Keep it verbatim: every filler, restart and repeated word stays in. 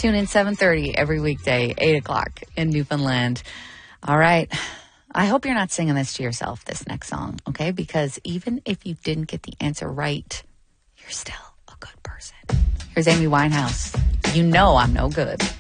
Tune in seven thirty every weekday, eight o'clock in Newfoundland. All right. I hope you're not singing this to yourself, this next song, okay? Because even if you didn't get the answer right, you're still a good person. Here's Amy Winehouse. You know I'm no good.